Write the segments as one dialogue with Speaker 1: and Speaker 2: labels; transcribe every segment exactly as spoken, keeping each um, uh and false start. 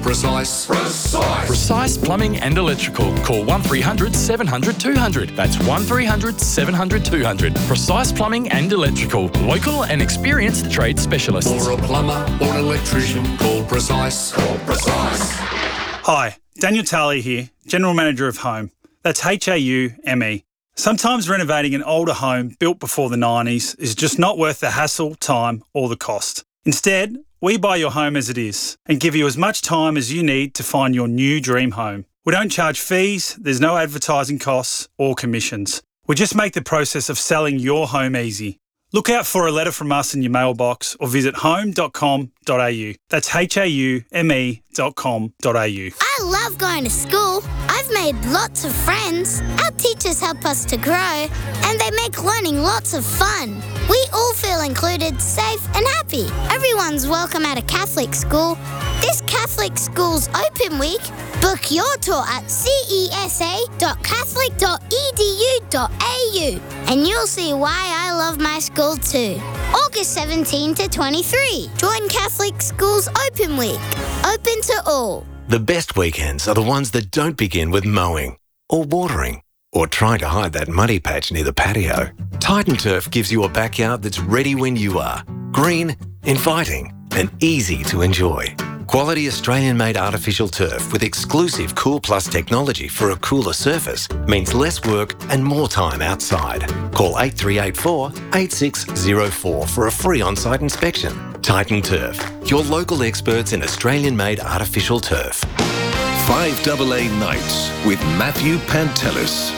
Speaker 1: Precise. Precise.
Speaker 2: Precise Plumbing and Electrical. Call one three hundred seven hundred two hundred. That's one three hundred seven hundred two hundred. Precise Plumbing and Electrical. Local and experienced trade specialists.
Speaker 1: For a plumber or an electrician, call Precise. Call Precise.
Speaker 3: Hi, Daniel Talley here, General Manager of Home. That's H A U M E. Sometimes renovating an older home built before the nineties is just not worth the hassle, time or the cost. Instead, we buy your home as it is and give you as much time as you need to find your new dream home. We don't charge fees, there's no advertising costs or commissions. We just make the process of selling your home easy. Look out for a letter from us in your mailbox or visit home dot com dot a u. That's H A U M E dot com dot a u.
Speaker 4: I love going to school. I've made lots of friends. Our teachers help us to grow and they make learning lots of fun. We all feel included, safe and happy. Everyone's welcome at a Catholic school. This Catholic Schools Open Week, book your tour at c e s a dot catholic dot e d u dot a u and you'll see why I love my school too. August seventeenth to twenty-three. Join Catholic Schools Open Week. Open to all.
Speaker 5: The best weekends are the ones that don't begin with mowing or watering or trying to hide that muddy patch near the patio. Titan Turf gives you a backyard that's ready when you are. Green, inviting and easy to enjoy. Quality Australian-made artificial turf with exclusive Cool Plus technology for a cooler surface means less work and more time outside. Call eight three eight four, eight six zero four for a free on-site inspection. Titan Turf, your local experts in Australian-made artificial turf.
Speaker 6: five A A Nights with Matthew Pantelis.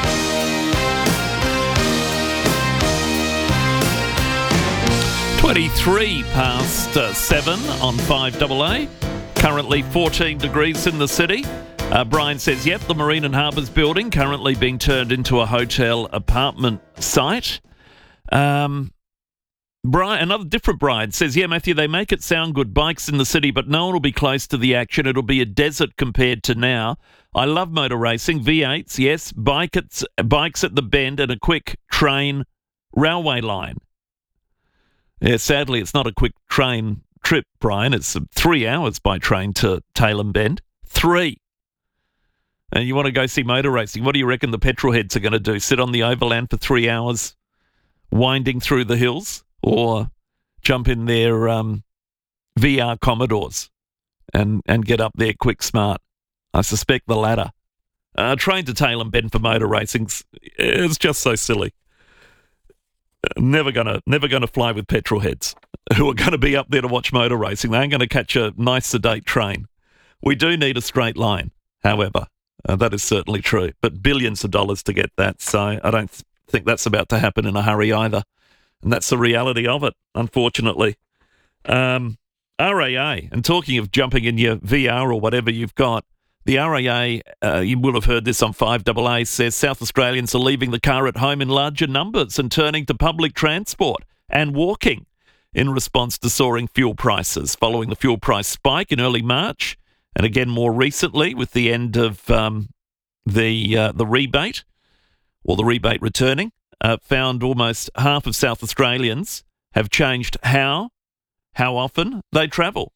Speaker 7: twenty-three past uh, seven on five A A. Currently fourteen degrees in the city. Uh, Brian says, yep, the Marine and Harbours building currently being turned into a hotel apartment site. Um, Brian, another different Brian says, yeah, Matthew, they make it sound good. Bikes in the city, but no one will be close to the action. It'll be a desert compared to now. I love motor racing. V eights, yes. Bike at, bikes at the bend and a quick train railway line. Yeah, sadly, it's not a quick train trip, Brian. It's three hours by train to Tailem Bend. Three. And you want to go see motor racing. What do you reckon the petrol heads are going to do? Sit on the overland for three hours winding through the hills? Or jump in their um, V R Commodores and, and get up there quick smart? I suspect the latter. Uh, train to Tailem Bend for motor racing is just so silly. Never gonna, never gonna fly with petrol heads who are going to be up there to watch motor racing. They ain't going to catch a nice sedate train. We do need a straight line, however. Uh, that is certainly true. But billions of dollars to get that, so I don't th- think that's about to happen in a hurry either. And that's the reality of it, unfortunately. Um, R A A, and talking of jumping in your V R or whatever you've got, the R A A, uh, you will have heard this on five A A, says South Australians are leaving the car at home in larger numbers and turning to public transport and walking in response to soaring fuel prices following the fuel price spike in early March and again more recently with the end of um, the uh, the rebate or the rebate returning. Uh, found almost half of South Australians have changed how, how often they travel.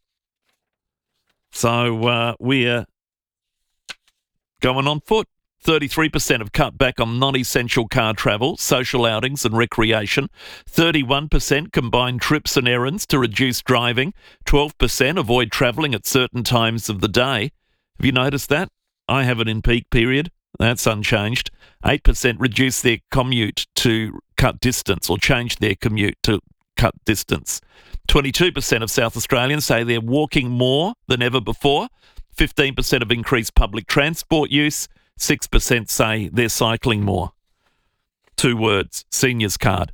Speaker 7: So uh, we're going on foot. thirty-three percent have cut back on non-essential car travel, social outings and recreation. thirty-one percent combine trips and errands to reduce driving. twelve percent avoid travelling at certain times of the day. Have you noticed that? I have it in peak period. That's unchanged. eight percent reduce their commute to cut distance or change their commute to cut distance. twenty-two percent of South Australians say they're walking more than ever before. fifteen percent have increased public transport use. six percent say they're cycling more. Two words, seniors card.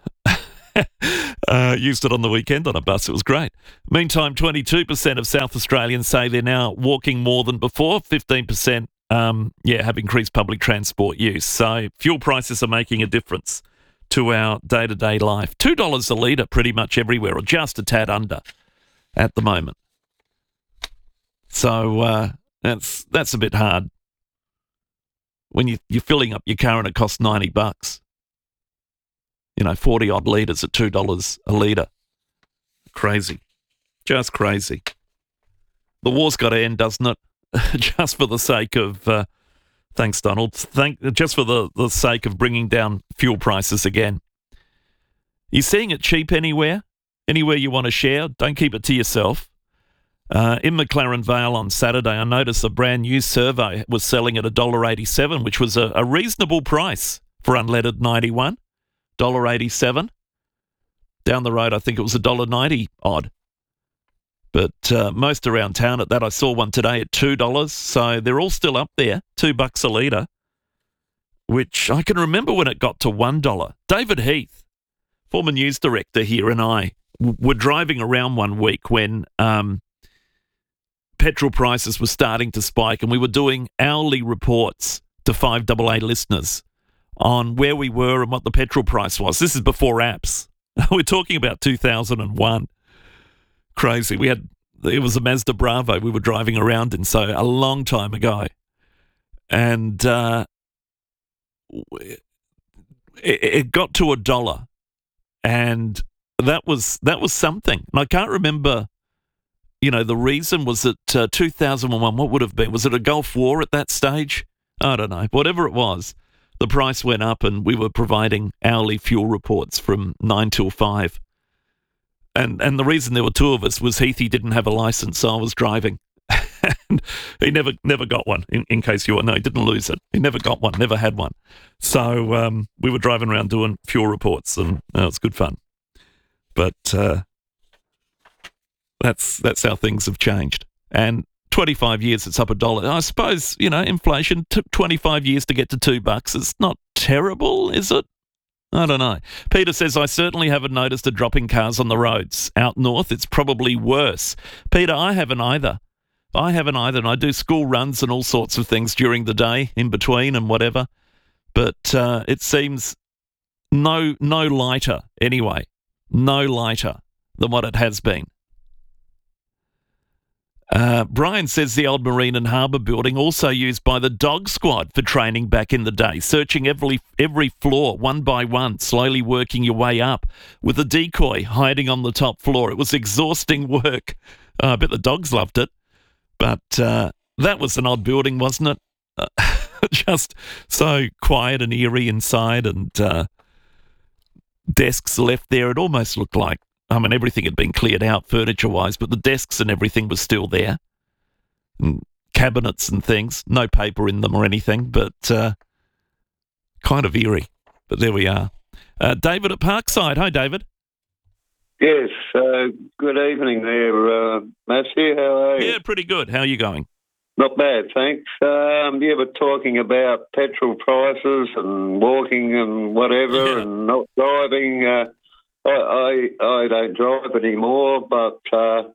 Speaker 7: uh, used it on the weekend on a bus. It was great. Meantime, twenty-two percent of South Australians say they're now walking more than before. fifteen percent Um, yeah, have increased public transport use. So fuel prices are making a difference to our day-to-day life. two dollars a litre pretty much everywhere, or just a tad under at the moment. So uh, that's that's a bit hard. When you, you're filling up your car and it costs ninety bucks. You know, forty-odd litres at two dollars a litre. Crazy. Just crazy. the war's got to end, doesn't it? Just for the sake of, uh, thanks, Donald. Thank just for the, the sake of bringing down fuel prices again. You seeing it cheap anywhere? Anywhere you want to share? Don't keep it to yourself. Uh, in McLaren Vale on Saturday, I noticed a brand new Servo was selling at one dollar eighty-seven, which was a, a reasonable price for unleaded ninety-one. one dollar eighty-seven. Down the road, I think it was one dollar ninety odd. But uh, most around town at that, I saw one today at two dollars. So they're all still up there, two bucks a litre, which I can remember when it got to one dollar. David Heath, former news director here, and I w- were driving around one week when um, petrol prices were starting to spike, and we were doing hourly reports to five A A listeners on where we were and what the petrol price was. This is before apps. We're talking about two thousand one. Crazy. We had, it was a Mazda Bravo we were driving around in, so a long time ago. And uh, it, it got to a dollar, and that was that was something. And I can't remember, you know, the reason. Was it uh, two thousand one? What would have been? Was it a Gulf War at that stage? I don't know. Whatever it was, the price went up, and we were providing hourly fuel reports from nine till five. And and the reason there were two of us was Heathy didn't have a license, so I was driving. And he never never got one, in, in case you want. No, he didn't lose it. He never got one, never had one. So um, we were driving around doing fuel reports, and uh, it was good fun. But uh, that's that's how things have changed. And twenty-five years, it's up a dollar. I suppose, you know, inflation took twenty-five years to get to two bucks. It's not terrible, is it? I don't know. Peter says, I certainly haven't noticed a drop in cars on the roads. Out north, it's probably worse. Peter, I haven't either. I haven't either, and I do school runs and all sorts of things during the day, in between and whatever. But uh, it seems no no lighter, anyway. No lighter than what it has been. Uh, Brian says the old Marine and Harbour building also used by the dog squad for training back in the day, searching every every floor one by one, slowly working your way up with a decoy hiding on the top floor. It was exhausting work. Uh, I bet the dogs loved it. But uh, that was an odd building, wasn't it? Uh, just so quiet and eerie inside, and uh, desks left there. It almost looked like, I mean, everything had been cleared out furniture-wise, but the desks and everything was still there. And cabinets and things. No paper in them or anything, but uh, kind of eerie. But there we are. Uh, David at Parkside. Hi, David.
Speaker 8: Yes, uh, good evening there, uh, Matthew. How are you?
Speaker 7: Yeah, pretty good. How are you going?
Speaker 8: Not bad, thanks. Um, you were talking about petrol prices and walking and whatever,
Speaker 7: Yeah.
Speaker 8: and not driving. Uh, I, I I don't drive anymore, but uh,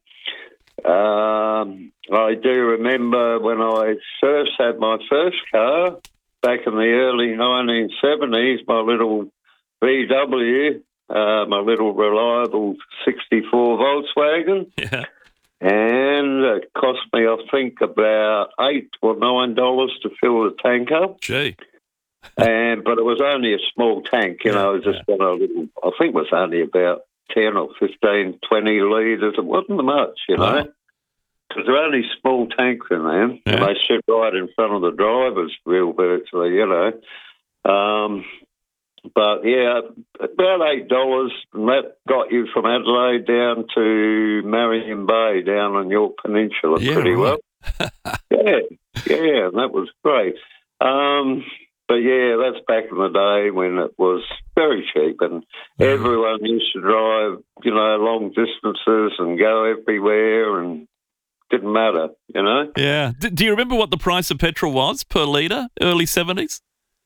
Speaker 8: um, I do remember when I first had my first car back in the early nineteen seventies, my little V W, uh, my little reliable sixty-four Volkswagen.
Speaker 7: Yeah.
Speaker 8: And it cost me, I think, about eight or nine dollars to fill the tank up.
Speaker 7: Gee.
Speaker 8: And but it was only a small tank, you
Speaker 7: Yeah,
Speaker 8: know. It was just got a little. I think it was only about ten or fifteen, twenty litres. It wasn't much, you know,
Speaker 7: Oh.
Speaker 8: because they're only small tanks in there.
Speaker 7: Yeah.
Speaker 8: And they sit right in front of the driver's wheel, virtually, you know. Um, but yeah, about eight dollars, and that got you from Adelaide down to Marion Bay, down on York Peninsula,
Speaker 7: Yeah,
Speaker 8: pretty
Speaker 7: right.
Speaker 8: well. yeah, yeah, and that was great. Um, but yeah, that's back in the day when it was very cheap, and everyone used to drive, you know, long distances and go everywhere, and didn't matter, you know.
Speaker 7: Yeah. D- do you remember what the price of petrol was per litre, early seventies?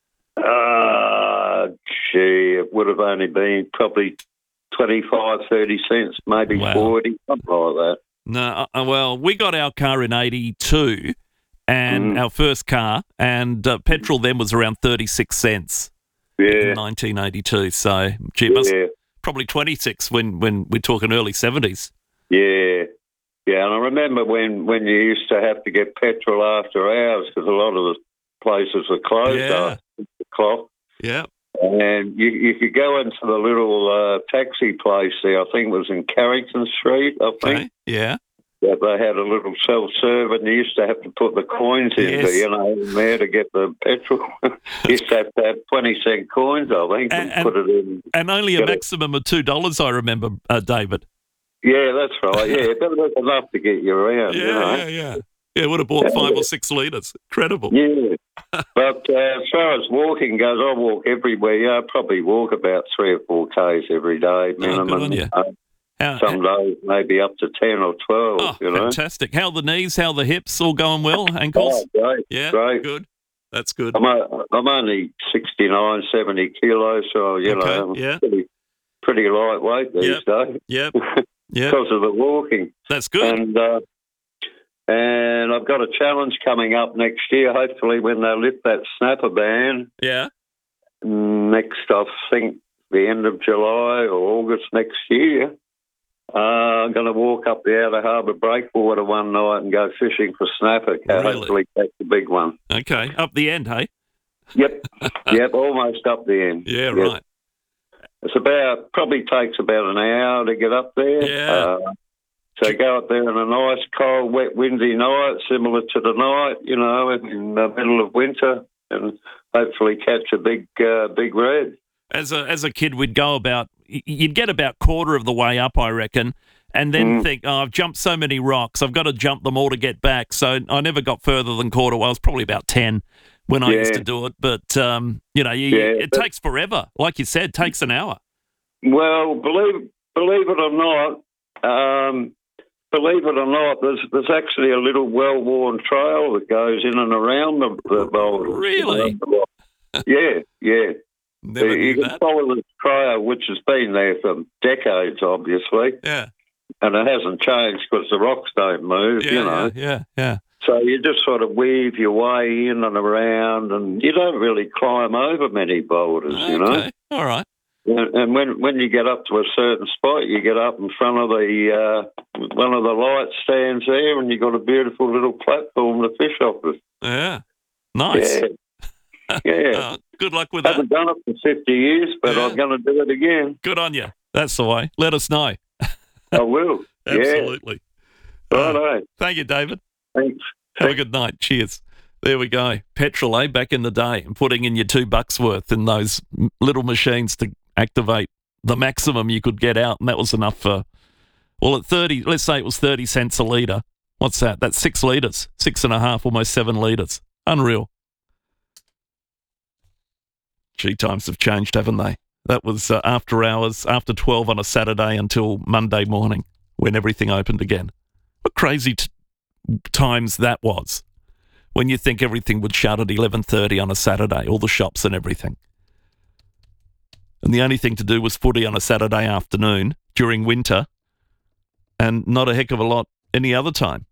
Speaker 8: Uh, gee, it would have only been probably twenty-five, thirty cents, maybe
Speaker 7: Wow.
Speaker 8: forty, something like that.
Speaker 7: No, uh, well, we got our car in eighty-two, and
Speaker 8: Mm.
Speaker 7: our first car, and uh, petrol then was around thirty-six cents in
Speaker 8: Yeah,
Speaker 7: nineteen eighty-two. So, gee, it must
Speaker 8: yeah,
Speaker 7: probably twenty-six when, when we're talking early seventies.
Speaker 8: yeah. Yeah, and I remember when, when you used to have to get petrol after hours because a lot of the places were closed
Speaker 7: Yeah.
Speaker 8: after six o'clock.
Speaker 7: Yeah.
Speaker 8: And you, you could go into the little uh, taxi place there, I think it was in Carrington Street, I think.
Speaker 7: Okay. Yeah.
Speaker 8: that they had a little self-serve, and you used to have to put the coins in,
Speaker 7: Yes.
Speaker 8: you know, in there to get the petrol. You used to have to have twenty cent coins, I think, and,
Speaker 7: And-
Speaker 8: put it in.
Speaker 7: And only a
Speaker 8: Get it.
Speaker 7: maximum of two dollars, I remember, uh, David.
Speaker 8: Yeah, that's right. Yeah, but it was enough to get you around, you know.
Speaker 7: yeah, yeah. Yeah, would have bought five or six litres. Incredible.
Speaker 8: Yeah. But uh, as far as walking goes, I walk everywhere. Yeah, I probably walk about three or four Ks every day minimum.
Speaker 7: good on you.
Speaker 8: Uh,
Speaker 7: How,
Speaker 8: Some days maybe up to ten or twelve,
Speaker 7: oh,
Speaker 8: you know.
Speaker 7: fantastic. How are the knees? How are the hips? All going well? Ankles?
Speaker 8: Oh, great,
Speaker 7: yeah,
Speaker 8: great.
Speaker 7: good. That's good.
Speaker 8: I'm, a, I'm only sixty-nine, seventy kilos, so, you
Speaker 7: Okay,
Speaker 8: know, I'm
Speaker 7: yeah.
Speaker 8: pretty, pretty lightweight these
Speaker 7: Yep.
Speaker 8: days
Speaker 7: Yep, yep.
Speaker 8: because of the walking.
Speaker 7: That's good.
Speaker 8: And uh, and I've got a challenge coming up next year, hopefully when they lift that snapper ban.
Speaker 7: Yeah.
Speaker 8: Next, I think, the end of July or August next year. Uh, I'm going to walk up the Outer Harbour breakwater one night and go fishing for snapper.
Speaker 7: Really?
Speaker 8: Hopefully catch a big one.
Speaker 7: Okay, up the end, hey?
Speaker 8: Yep, yep, almost up the end.
Speaker 7: Yeah,
Speaker 8: Yep.
Speaker 7: right.
Speaker 8: It's about, probably takes about an hour to get up there.
Speaker 7: Yeah.
Speaker 8: Uh, so go up there on a nice, cold, wet, windy night, similar to the night, you know, in the middle of winter, and hopefully catch a big, uh, big red.
Speaker 7: As a as a kid, we'd go about, you'd get about quarter of the way up, I reckon, and then
Speaker 8: Mm.
Speaker 7: think, oh, I've jumped so many rocks, I've got to jump them all to get back. So I never got further than quarter. Well, I was probably about ten when I
Speaker 8: Yeah.
Speaker 7: used to do it. But, um, you know, you,
Speaker 8: Yeah,
Speaker 7: it
Speaker 8: but-
Speaker 7: takes forever. Like you said, it takes an hour.
Speaker 8: Well, believe believe it or not, um, believe it or not, there's there's actually a little well-worn trail that goes in and around the, the boulders.
Speaker 7: Really?
Speaker 8: Yeah, yeah.
Speaker 7: Never
Speaker 8: you
Speaker 7: knew
Speaker 8: can
Speaker 7: that.
Speaker 8: follow this trail, which has been there for decades, obviously,
Speaker 7: Yeah,
Speaker 8: and it hasn't changed because the rocks don't move,
Speaker 7: yeah,
Speaker 8: you know.
Speaker 7: yeah, yeah, yeah.
Speaker 8: So you just sort of weave your way in and around, and you don't really climb over many boulders, you know.
Speaker 7: Okay, all right.
Speaker 8: And and when when you get up to a certain spot, you get up in front of the uh, one of the light stands there, and you got a beautiful little platform to fish off of.
Speaker 7: Yeah, nice.
Speaker 8: Yeah, yeah.
Speaker 7: Uh, good luck with
Speaker 8: I
Speaker 7: that.
Speaker 8: haven't done it for fifty years, but
Speaker 7: Yeah.
Speaker 8: I'm going to do it again.
Speaker 7: Good on you. That's the way. Let us know.
Speaker 8: I will.
Speaker 7: Absolutely.
Speaker 8: Yeah.
Speaker 7: Uh,
Speaker 8: Righto.
Speaker 7: Thank you, David.
Speaker 8: Thanks.
Speaker 7: Have a good night. Cheers. There we go. Petrol, eh? Back in the day, and putting in your two bucks worth in those m- little machines to activate the maximum you could get out, and that was enough for, well, at thirty, let's say it was thirty cents a litre. What's that? That's six litres, six and a half, almost seven litres. Unreal. Gee, times have changed, haven't they? That was uh, after hours, after twelve on a Saturday until Monday morning when everything opened again. What crazy t- times that was, when you think everything would shut at eleven thirty on a Saturday, all the shops and everything. And the only thing to do was footy on a Saturday afternoon during winter, and not a heck of a lot any other time.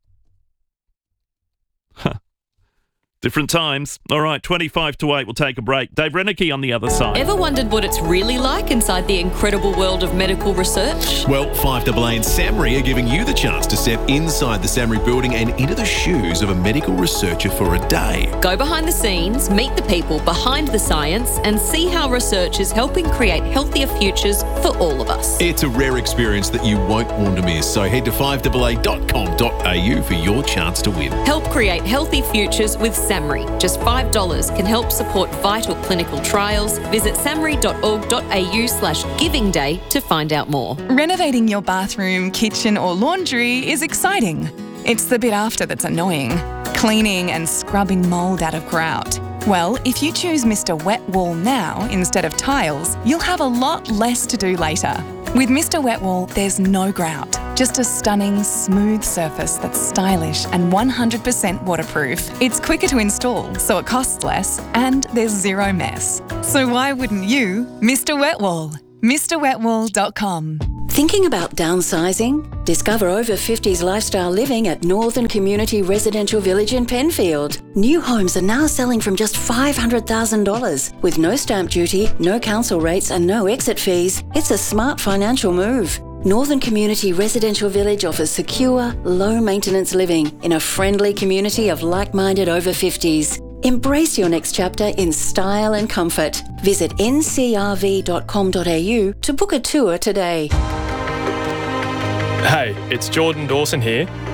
Speaker 7: Huh. Different times. All right, twenty-five to eight, we'll take a break. Dave Reneke on the other side.
Speaker 9: Ever wondered what it's really like inside the incredible world of medical research?
Speaker 5: Well, five A A and SAMRI are giving you the chance to step inside the SAMRI building and into the shoes of a medical researcher for a day.
Speaker 9: Go behind the scenes, meet the people behind the science, and see how research is helping create healthier futures for all of us.
Speaker 5: It's a rare experience that you won't want to miss, so head to five A A dot com dot a u for your chance to win.
Speaker 9: Help create healthy futures with SAMRI. Just five dollars can help support vital clinical trials. Visit samri dot org dot a u slash giving day to find out more.
Speaker 10: Renovating your bathroom, kitchen or laundry is exciting. It's the bit after that's annoying. Cleaning and scrubbing mould out of grout. Well, if you choose Mister Wet Wall now instead of tiles, you'll have a lot less to do later. With Mister Wet Wall, there's no grout, just a stunning, smooth surface that's stylish and one hundred percent waterproof. It's quicker to install, so it costs less, and there's zero mess. So why wouldn't you? Mister Wet Wall. Mr wet wall dot com.
Speaker 11: Thinking about downsizing? Discover over fifties lifestyle living at Northern Community Residential Village in Penfield. New homes are now selling from just five hundred thousand dollars. With no stamp duty, no council rates and no exit fees, it's a smart financial move. Northern Community Residential Village offers secure, low-maintenance living in a friendly community of like-minded over fifties. Embrace your next chapter in style and comfort. Visit n c r v dot com dot a u to book a tour today.
Speaker 12: Hey, it's Jordan Dawson here.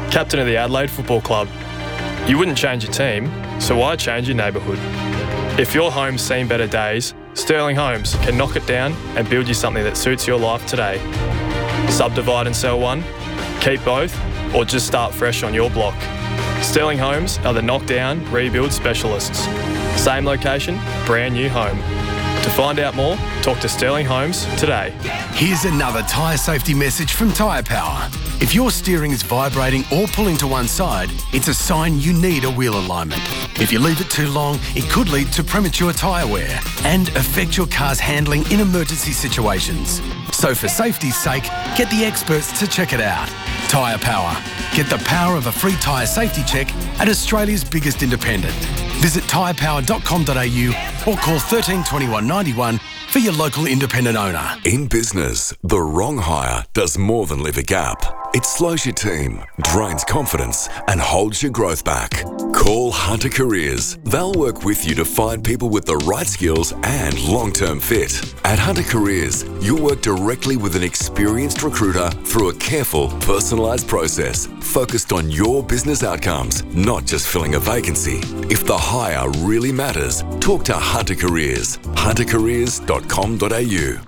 Speaker 12: captain of the Adelaide Football Club. You wouldn't change your team, so why change your neighbourhood? If your home's seen better days, Sterling Homes can knock it down and build you something that suits your life today. Subdivide and sell one, keep both, or just start fresh on your block. Sterling Homes are the knockdown, rebuild specialists. Same location, brand new home. To find out more, talk to Sterling Homes today.
Speaker 13: Here's another tyre safety message from Tyre Power. If your steering is vibrating or pulling to one side, it's a sign you need a wheel alignment. If you leave it too long, it could lead to premature tyre wear and affect your car's handling in emergency situations. So for safety's sake, get the experts to check it out. Tyre Power. Get the power of a free tyre safety check at Australia's biggest independent. Visit tyre power dot com dot a u or call thirteen twenty-one ninety-one for your local independent owner.
Speaker 14: In business, the wrong hire does more than leave a gap. It slows your team, drains confidence, and holds your growth back. Call Hunter Careers. They'll work with you to find people with the right skills and long-term fit. At Hunter Careers, you'll work directly with an experienced recruiter through a careful, personalised process focused on your business outcomes, not just filling a vacancy. If the hire really matters, talk to Hunter Careers. hunter careers dot com dot a u.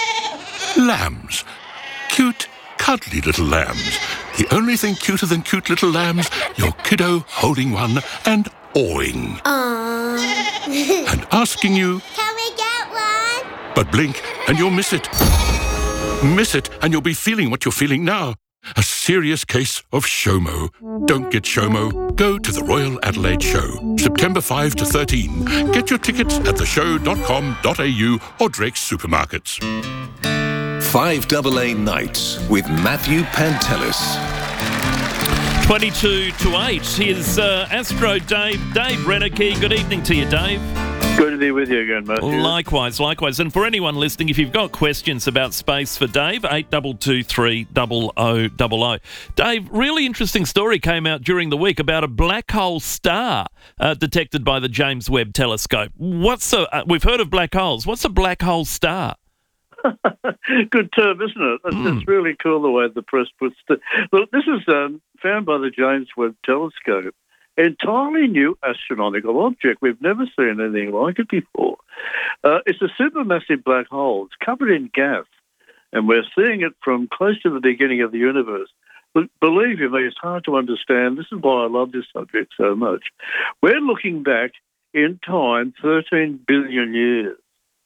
Speaker 15: Lambs. Cute, cuddly little lambs. The only thing cuter than cute little lambs, your kiddo holding one and awing.
Speaker 4: Aww.
Speaker 15: And asking you,
Speaker 4: Can we get one?
Speaker 15: but blink and you'll miss it. Miss it and you'll be feeling what you're feeling now. A serious case of SHOMO. Don't get SHOMO. Go to the Royal Adelaide Show, September fifth to thirteen. Get your tickets at the show dot com dot a u or Drake's supermarkets.
Speaker 6: five double A Nights with Matthew Pantelis.
Speaker 7: twenty-two to eight. Here's uh, Astro Dave, Dave Reneke. Good evening to you, Dave.
Speaker 16: Good to be with you again, Matthew.
Speaker 7: Likewise, likewise. And for anyone listening, if you've got questions about space for Dave, eight two two three zero zero zero zero. Dave, really interesting story came out during the week about a black hole star uh, detected by the James Webb Telescope. What's a, uh, we've heard of black holes. What's a black hole star?
Speaker 16: Good term, isn't it? It's, mm. it's really cool the way the press puts it. Look, this is um, found by the James Webb Telescope. Entirely new astronomical object. We've never seen anything like it before. Uh, it's a supermassive black hole. It's covered in gas, and we're seeing it from close to the beginning of the universe. But believe you me, it's hard to understand. This is why I love this subject so much. We're looking back in time thirteen billion years.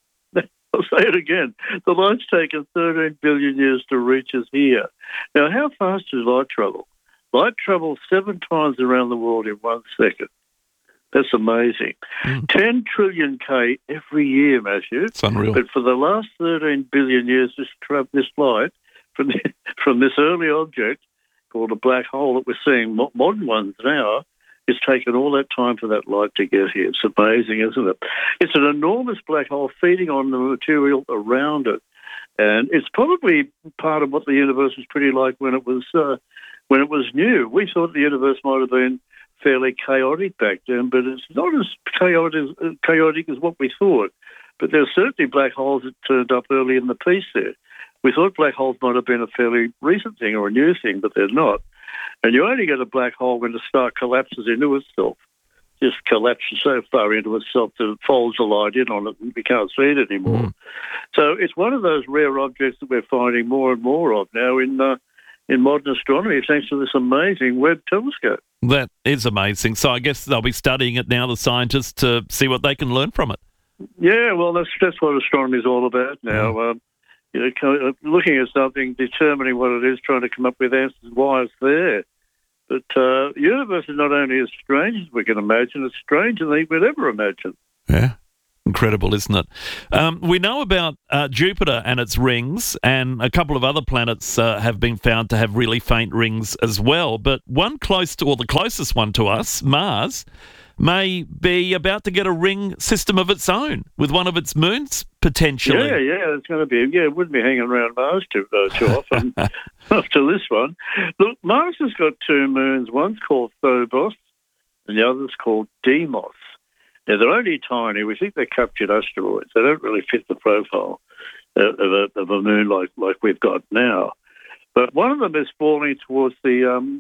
Speaker 16: I'll say it again. The light's taken thirteen billion years to reach us here. Now, how fast does light travel? Light travels seven times around the world in one second. That's amazing. Mm. ten trillion K every year, Matthew.
Speaker 7: It's unreal.
Speaker 16: But for the last thirteen billion years, this, tra- this light from, the, from this early object called a black hole that we're seeing, mo- modern ones now, it's taken all that time for that light to get here. It's amazing, isn't it? It's an enormous black hole feeding on the material around it. And it's probably part of what the universe was pretty like when it was uh, when it was new. We thought the universe might have been fairly chaotic back then, but it's not as chaotic, chaotic as what we thought. But there's certainly black holes that turned up early in the piece there. We thought black holes might have been a fairly recent thing or a new thing, but they're not. And you only get a black hole when the star collapses into itself. Just collapses so far into itself that it folds the light in on it and we can't see it anymore. Mm. So it's one of those rare objects that we're finding more and more of now in uh, in modern astronomy, thanks to this amazing Webb telescope.
Speaker 7: That is amazing. So I guess they'll be studying it now, the scientists, to see what they can learn from it.
Speaker 16: Yeah, well, that's that's what astronomy is all about now. Mm. Um, you know, looking at something, determining what it is, trying to come up with answers why it's there. But uh, the universe is not only as strange as we can imagine, it's stranger than we'd ever imagine.
Speaker 7: Yeah. Incredible, isn't it? Um, we know about uh, Jupiter and its rings, and a couple of other planets uh, have been found to have really faint rings as well. But one close to, or the closest one to us, Mars, may be about to get a ring system of its own with one of its moons, potentially.
Speaker 16: Yeah, yeah, it's going to be. Yeah, it wouldn't be hanging around Mars too, uh, too often after this one. Look, Mars has got two moons. One's called Phobos, and the other's called Deimos. Now, they're only tiny. We think they're captured asteroids. They don't really fit the profile uh, of, a, of a moon like, like we've got now. But one of them is falling towards the um,